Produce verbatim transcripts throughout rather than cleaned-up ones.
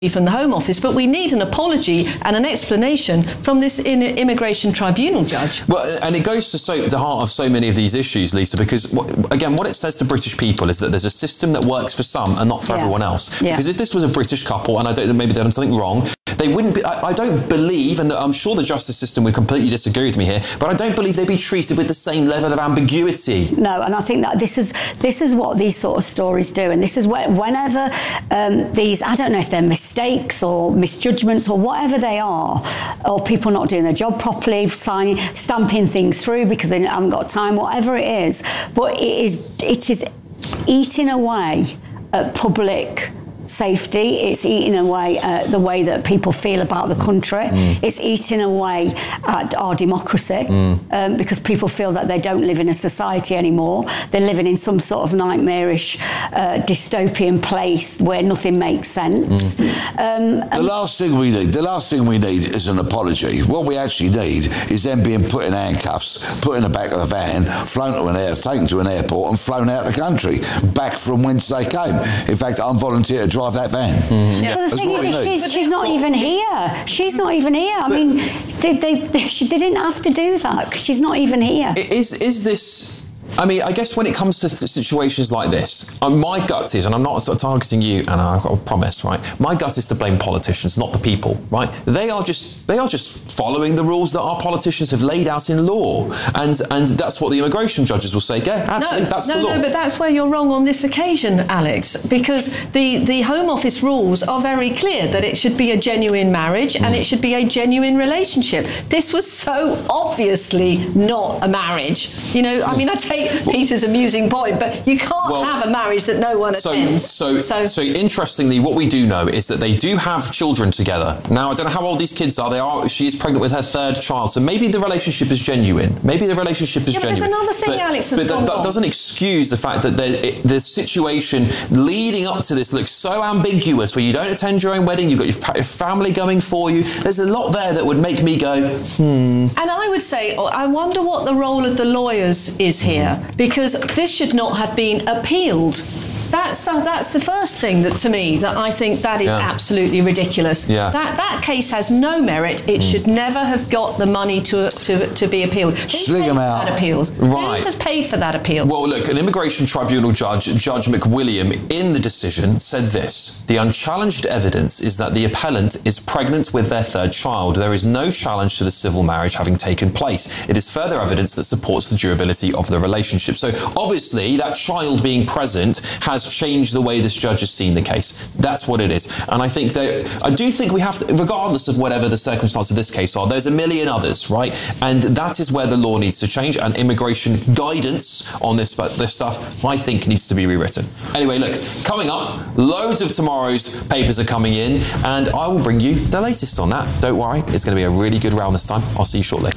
from the Home Office, but we need an apology and an explanation from this in- immigration tribunal judge. Well, and it goes to so, the heart of so many of these issues, Lisa, because, what, again, what it says to British people is that there's a system that works for some and not for yeah. everyone else. Yeah. Because if this was a British couple, and I don't maybe they've done something wrong, they wouldn't be, I, I don't believe, and I'm sure the justice system would completely disagree with me here, but I don't believe they'd be treated with the same level of ambiguity. No, and I think that this is this is what these sort of stories do, and this is where, whenever um, these, I don't know if they're mistakes or misjudgments or whatever they are, or people not doing their job properly, signing, stamping things through because they haven't got time, whatever it is, but it is it is eating away at public safety. It's eating away uh, the way that people feel about the country. Mm. It's eating away at our democracy mm. um, because people feel that they don't live in a society anymore. They're living in some sort of nightmarish uh, dystopian place where nothing makes sense. Mm. Um, the last thing we need, the last thing we need is an apology. What we actually need is them being put in handcuffs, put in the back of the van, flown to an air, taken to an airport and flown out of the country, back from whence they came. In fact, I'm volunteer to drive that van. Mm-hmm. Yeah. Well, the thing is, she's, she's not even here. She's not even here. I but mean, they, they, they, they didn't have to do that because she's not even here. Is, is this... I mean, I guess when it comes to situations like this, um, my gut is, and I'm not targeting you, and I promise, right? My gut is to blame politicians, not the people, right? They are just they are just following the rules that our politicians have laid out in law, and and that's what the immigration judges will say. Yeah, actually, no, that's no, the law. No, but that's where you're wrong on this occasion, Alex, because the the Home Office rules are very clear that it should be a genuine marriage mm. and it should be a genuine relationship. This was so obviously not a marriage. You know, I mean, I take Peter's amusing point, but you can't well, have a marriage that no one so, attends. So, so, so interestingly, what we do know is that they do have children together. Now, I don't know how old these kids are. They are. She is pregnant with her third child, so maybe the relationship is genuine. Maybe the relationship is yeah, genuine. But there's another thing, but, Alex, but that, that doesn't excuse the fact that the, the situation leading up to this looks so ambiguous, where you don't attend your own wedding, you've got your, your family going for you. There's a lot there that would make me go, hmm. And I would say, I wonder what the role of the lawyers is here. Because this should not have been appealed. That's the, that's the first thing that, to me, that I think that is yeah. absolutely ridiculous. Yeah. That that case has no merit. It mm. should never have got the money to to, to be appealed. Who Sling paid them for out. that appeal? Right. Who has paid for that appeal? Well, look, an immigration tribunal judge, Judge McWilliam, in the decision said this: the unchallenged evidence is that the appellant is pregnant with their third child. There is no challenge to the civil marriage having taken place. It is further evidence that supports the durability of the relationship. So obviously, that child being present has changed the way this judge has seen the case. That's what it is. And I think that, I do think we have to, regardless of whatever the circumstances of this case are, there's a million others, right? And that is where the law needs to change, and immigration guidance on this, but this stuff, I think, needs to be rewritten. Anyway, look, coming up, loads of tomorrow's papers are coming in, and I will bring you the latest on that. Don't worry, it's going to be a really good round this time. I'll see you shortly.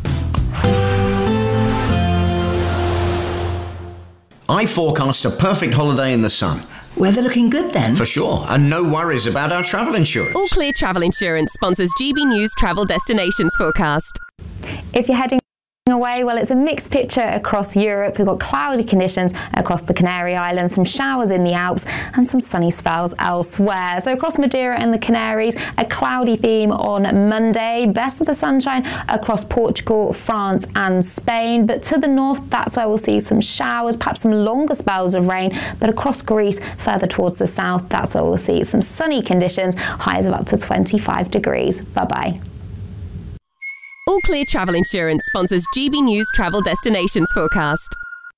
I forecast a perfect holiday in the sun. Weather looking good then? For sure, and no worries about our travel insurance. All Clear Travel Insurance sponsors G B News Travel Destinations Forecast. If you're heading away, well, it's a mixed picture across Europe. We've got cloudy conditions across the Canary Islands, some showers in the Alps and some sunny spells elsewhere. So across Madeira and the Canaries, a cloudy theme on Monday, best of the sunshine across Portugal, France and Spain, but to the north, that's where we'll see some showers, perhaps some longer spells of rain, but across Greece, further towards the south, that's where we'll see some sunny conditions, highs of up to twenty-five degrees. Bye-bye. All Clear Travel Insurance sponsors G B News Travel Destinations Forecast.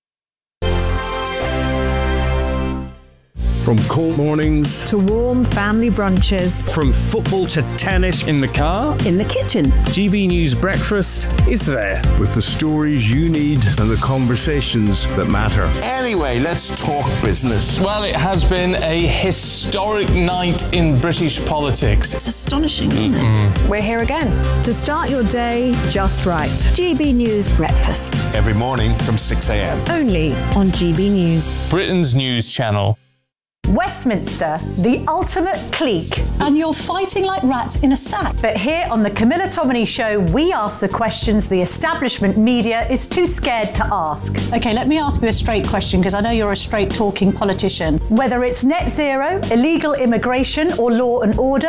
From cold mornings to warm family brunches, from football to tennis in the car, in the kitchen, G B News Breakfast is there with the stories you need and the conversations that matter. Anyway, let's talk business. Well, it has been a historic night in British politics. It's astonishing, isn't mm-hmm. it? We're here again to start your day just right. G B News Breakfast. Every morning from six a.m. Only on G B News. Britain's news channel. Westminster, the ultimate clique. And you're fighting like rats in a sack. But here on the Camilla Tominey Show, we ask the questions the establishment media is too scared to ask. OK, let me ask you a straight question, because I know you're a straight-talking politician. Whether it's net zero, illegal immigration or law and order,